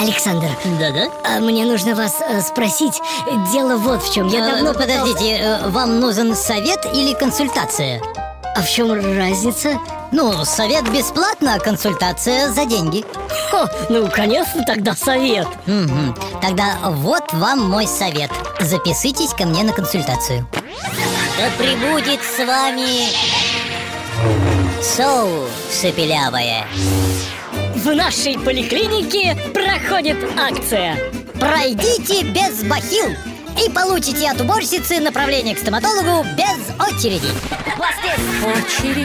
Александр, Да-да. мне нужно вас спросить. Дело вот в чем. Я давно Подождите, вам нужен совет или консультация? А в чем разница? Ну, совет бесплатно, а консультация за деньги. Ну, конечно, тогда совет. Тогда вот вам мой совет. Записывайтесь ко мне на консультацию. Да пребудет с вами соу шепелявое. В нашей поликлинике проходит акция. Пройдите без бахил и получите от уборщицы направление к стоматологу без очереди. Очередь.